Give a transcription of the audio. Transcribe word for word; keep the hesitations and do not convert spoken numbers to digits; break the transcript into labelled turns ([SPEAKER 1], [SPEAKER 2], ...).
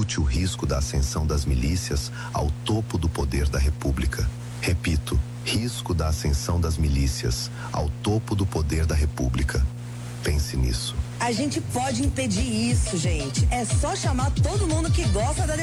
[SPEAKER 1] discute o risco da ascensão das milícias ao topo do poder da República. Repito, risco da ascensão das milícias ao topo do poder da República. Pense nisso.
[SPEAKER 2] A gente pode impedir isso, gente. É só chamar todo mundo que gosta da democracia.